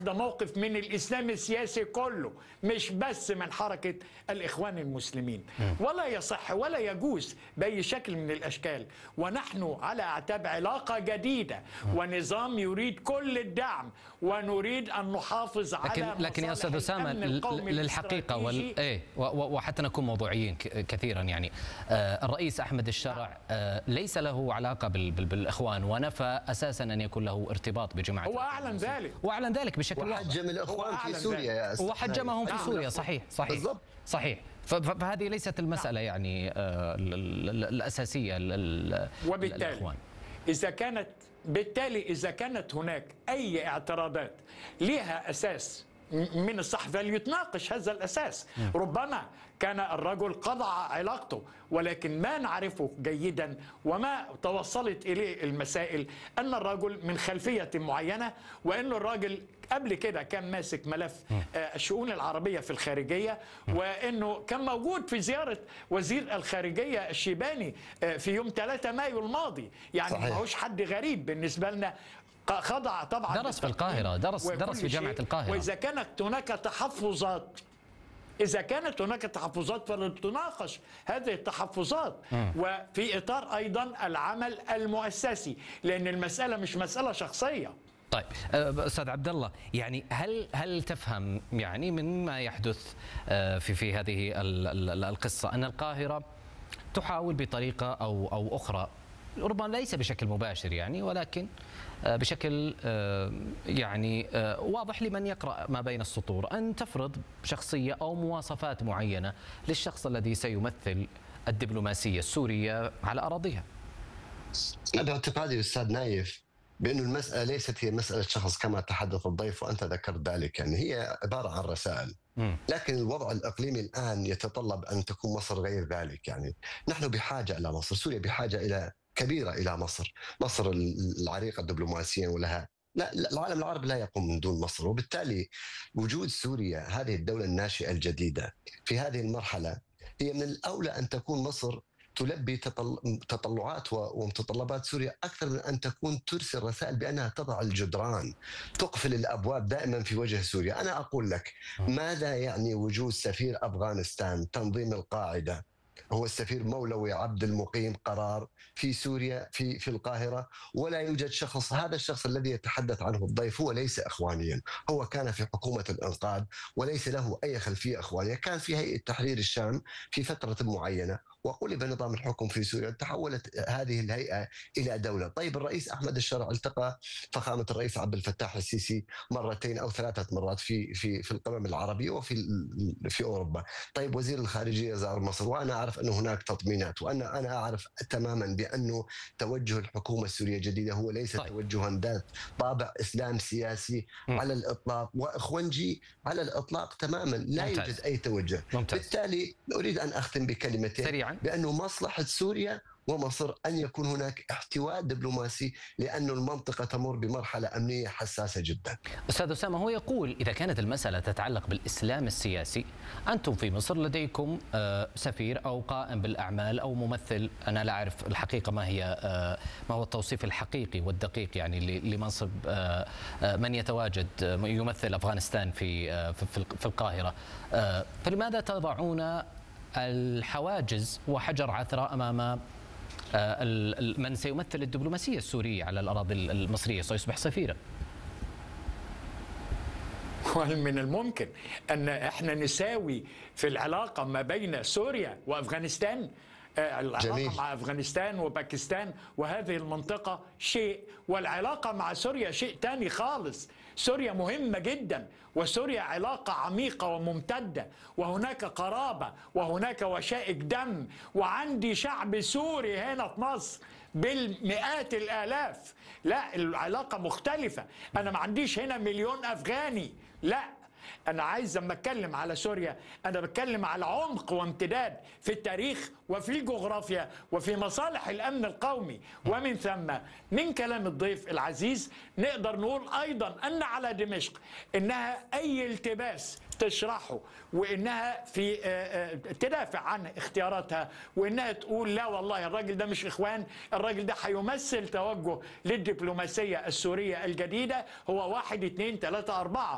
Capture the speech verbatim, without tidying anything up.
ده موقف من الإسلام السياسي كله، مش بس من حركة الإخوان المسلمين. ولا يصح ولا يجوز بأي شكل من الأشكال، ونحن على أعتاب علاقة جديدة ونظام يريد كل الدعم، ونريد أن نحافظ لكن على لكن يا أستاذ أسامة للحقيقة وال... إيه وحتى نكون موضوعيين كثيرا، يعني آه الرئيس أحمد الشرع آه ليس له علاقة بال... بال... بالإخوان، ونفى أساسا أن يكون له ارتباط بجماعة. هو أعلن ذلك وأعلن ذلك بشكل واضح. وحجم الإخوان في سوريا يا أستاذ، وحجمهم في سوريا. صحيح صحيح بالضبط. صحيح. فهذه ليست المسألة يعني آه الأساسية. وبالتالي الإخوان. إذا كانت بالتالي إذا كانت هناك أي اعتراضات لها أساس من الصح فليتناقش هذا الأساس. ربما كان الرجل قطع علاقته، ولكن ما نعرفه جيدا وما توصلت إليه المسائل أن الرجل من خلفية معينة، وأن الراجل قبل كده كان ماسك ملف الشؤون العربية في الخارجية، وأنه كان موجود في زيارة وزير الخارجية الشيباني في يوم ثلاثة مايو الماضي. يعني ما هوش حد غريب بالنسبة لنا. خضع طبعا، درس في القاهرة، درس درس في جامعة القاهرة. وإذا كانت هناك تحفظات إذا كانت هناك تحفظات فلتناقش هذه التحفظات، وفي إطار أيضا العمل المؤسسي، لأن المسألة مش مسألة شخصية. طيب أستاذ عبد الله، يعني هل هل تفهم يعني من ما يحدث في في هذه القصة أن القاهرة تحاول بطريقة أو أو أخرى، ربما ليس بشكل مباشر يعني، ولكن بشكل يعني واضح لمن يقرأ ما بين السطور، أن تفرض شخصية أو مواصفات معينة للشخص الذي سيمثل الدبلوماسية السورية على أراضيها؟ هذا اعتقادي أستاذ نايف، بأن المسألة ليست هي مسألة شخص كما تحدث الضيف وأنت ذكرت ذلك، يعني هي عبارة عن رسائل. لكن الوضع الإقليمي الآن يتطلب أن تكون مصر غير ذلك. يعني نحن بحاجة إلى مصر، سوريا بحاجة إلى كبيرة إلى مصر، مصر العريقة دبلوماسيا ولها لا, لا العالم العربي لا يقوم من دون مصر. وبالتالي وجود سوريا هذه الدولة الناشئة الجديدة في هذه المرحلة هي من الأولى أن تكون مصر تلبي تطلعات ومتطلبات سوريا أكثر من أن تكون ترسل رسائل بأنها تضع الجدران، تقفل الأبواب دائما في وجه سوريا. أنا أقول لك ماذا يعني وجود سفير أفغانستان تنظيم القاعدة، هو السفير مولوي عبد المقيم قرار في سوريا في في القاهرة، ولا يوجد شخص، هذا الشخص الذي يتحدث عنه الضيف هو ليس إخوانيا، هو كان في حكومة الإنقاذ وليس له أي خلفية إخوانية، كان في هيئة تحرير الشام في فترة معينة وقلب نظام الحكم في سوريا، تحولت هذه الهيئة إلى دولة. طيب الرئيس أحمد الشرع التقى فخامة الرئيس عبد الفتاح السيسي مرتين أو ثلاثة مرات في في في القمم العربية وفي في أوروبا. طيب وزير الخارجية زار مصر، وأنا أعرف أنه هناك تطمينات، وأنا أنا أعرف تماما بأنه توجه الحكومة السورية الجديدة هو ليس طيب. توجها ذات طابع إسلام سياسي م. على الإطلاق، وإخوانجي على الإطلاق تماما، لا ممتاز. يوجد أي توجه. ممتاز. بالتالي أريد أن أختم بكلمتين سريعا، بأنه مصلحة سوريا ومصر أن يكون هناك احتواء دبلوماسي، لأن المنطقة تمر بمرحلة أمنية حساسة جدا. أستاذ أسامة، هو يقول إذا كانت المسألة تتعلق بالإسلام السياسي، أنتم في مصر لديكم سفير أو قائم بالأعمال أو ممثل، أنا لا أعرف الحقيقة ما هي ما هو التوصيف الحقيقي والدقيق يعني لمنصب من يتواجد يمثل أفغانستان في في القاهرة، فلماذا تضعون الحواجز وحجر عثرة أمام من سيمثل الدبلوماسية السورية على الأراضي المصرية، سيصبح سفيرا؟ وهل من الممكن أن احنا نساوي في العلاقة ما بين سوريا وأفغانستان؟ العلاقة جميل. مع أفغانستان وباكستان وهذه المنطقة شيء، والعلاقة مع سوريا شيء تاني خالص. سوريا مهمة جدا، وسوريا علاقة عميقة وممتدة، وهناك قرابة وهناك وشائك دم، وعندي شعب سوري هنا في مصر بالمئات الآلاف. لا، العلاقة مختلفة. أنا ما عنديش هنا مليون أفغاني، لا، أنا عايز لما أتكلم على سوريا أنا بتكلم على عمق وامتداد في التاريخ وفي الجغرافيا وفي مصالح الأمن القومي. ومن ثم من كلام الضيف العزيز نقدر نقول أيضا أن على دمشق إنها أي التباس تشرحه، وإنها في تدافع عن اختياراتها، وإنها تقول لا والله الراجل ده مش إخوان، الراجل ده هيمثل توجه للدبلوماسية السورية الجديدة، هو واحد اتنين تلاتة أربعة.